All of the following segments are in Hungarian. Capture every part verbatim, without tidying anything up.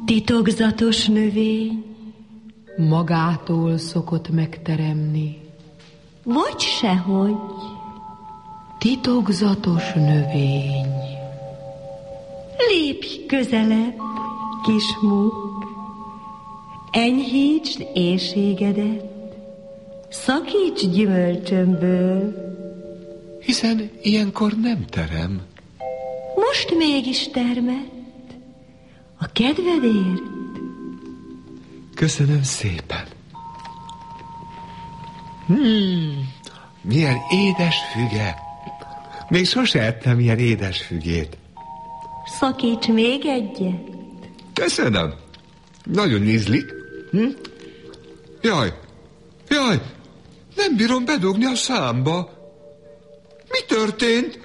Titokzatos növény. Magától szokott megteremni. Vagy sehogy. Titokzatos növény. Lépj közelebb, kis muk. Enyhítsd éhségedet. Szakíts gyümölcsömből. Hiszen ilyenkor nem terem. Most mégis termett. A kedvedért. Köszönöm szépen. Hmm, milyen édes füge. Még sose ettem ilyen édes fügét. Szakíts még egyet. Köszönöm. Nagyon ízlik. Hm? Jaj, jaj, nem bírom bedugni a számba. Mi történt?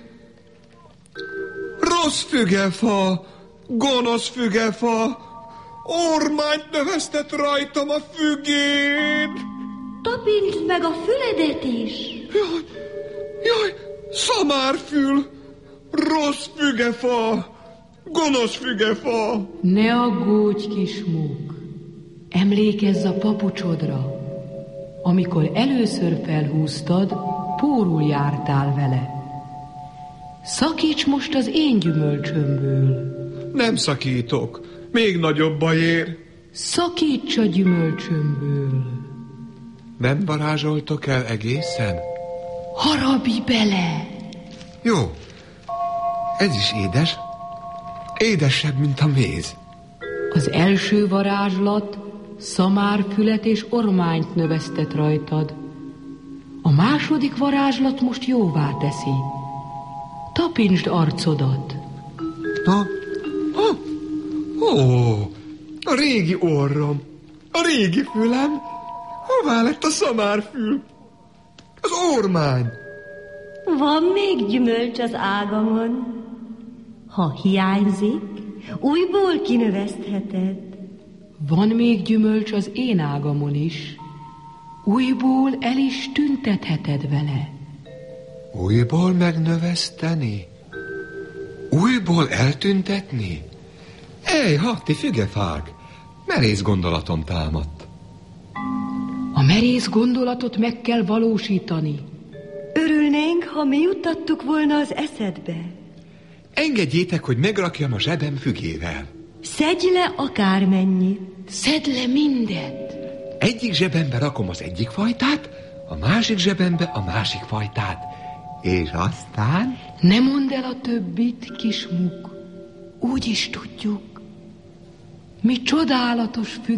Rossz fügefa, gonosz fügefa, ormányt növesztett rajtam a fügén. Tapintsd meg a füledet is. Jaj, jaj, szamárfül, rossz fügefa, gonosz fügefa. Ne aggódj, kis muk. Emlékezz a papucsodra. Amikor először felhúztad, pórul jártál vele. Szakíts most az én gyümölcsömből. Nem szakítok, még nagyobb baj ér. Szakíts a gyümölcsömből. Nem varázsoltok el egészen? Harabj bele! Jó, ez is édes. Édesebb, mint a méz. Az első varázslat szamárfület és ormányt növesztett rajtad. A második varázslat most jóvá teszi. Tapintsd arcodat. Na, ha, ó, a régi orrom, a régi fülem, hová lett a szamárfül? Az ormány. Van még gyümölcs az ágamon. Ha hiányzik, újból kinövesztheted. Van még gyümölcs az én ágamon is. Újból el is tüntetheted vele. Újból megnöveszteni? Újból eltüntetni? Ej, hatti fügefák! Merész gondolatom támadt. A merész gondolatot meg kell valósítani. Örülnénk, ha mi juttattuk volna az eszedbe. Engedjétek, hogy megrakjam a zsebem fügével. Szedj le akármennyit. Szedd le mindet. Egyik zsebembe rakom az egyik fajtát, a másik zsebembe a másik fajtát. És aztán... Ne mondd el a többit, kis muk. Úgy is tudjuk. Mi csodálatos függ